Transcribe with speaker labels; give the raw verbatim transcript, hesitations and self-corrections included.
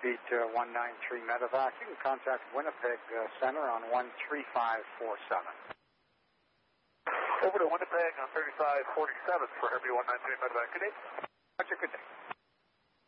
Speaker 1: Beat uh, one nine three Medevac. You can contact Winnipeg uh, Center on one three five four seven.
Speaker 2: Over to Winnipeg on thirty-five forty-seven for Herbie one nine three Medevac. Good day.
Speaker 1: Roger, good day.